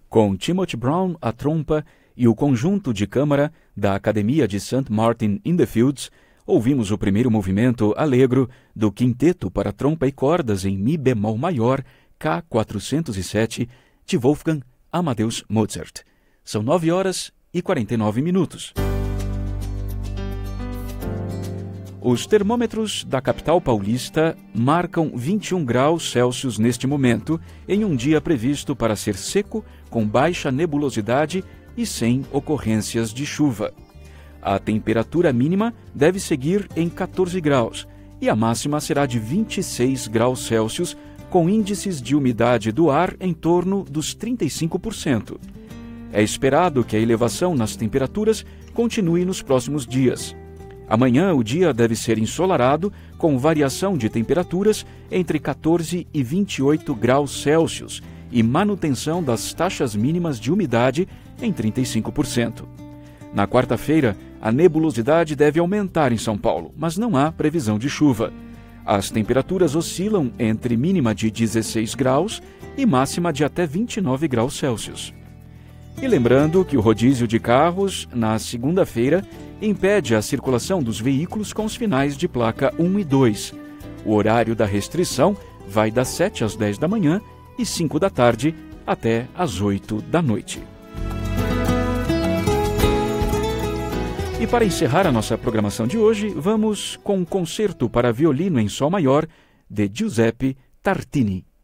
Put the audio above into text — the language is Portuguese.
com Timothy Brown à trompa e o conjunto de câmara da Academia de St. Martin-in-the-Fields, ouvimos o primeiro movimento allegro do Quinteto para trompa e cordas em Mi bemol maior, K407, de Wolfgang Amadeus Mozart. São 9h49. Os termômetros da capital paulista marcam 21 graus Celsius neste momento, em um dia previsto para ser seco, com baixa nebulosidade e sem ocorrências de chuva. A temperatura mínima deve seguir em 14 graus e a máxima será de 26 graus Celsius, com índices de umidade do ar em torno dos 35%. É esperado que a elevação nas temperaturas continue nos próximos dias. Amanhã o dia deve ser ensolarado, com variação de temperaturas entre 14 e 28 graus Celsius e manutenção das taxas mínimas de umidade em 35%. Na quarta-feira, a nebulosidade deve aumentar em São Paulo, mas não há previsão de chuva. As temperaturas oscilam entre mínima de 16 graus e máxima de até 29 graus Celsius. E lembrando que o rodízio de carros, na segunda-feira, impede a circulação dos veículos com os finais de placa 1 e 2. O horário da restrição vai das 7 às 10 da manhã e 5 da tarde até às 8 da noite. E para encerrar a nossa programação de hoje, vamos com um concerto para violino em sol maior de Giuseppe Tartini.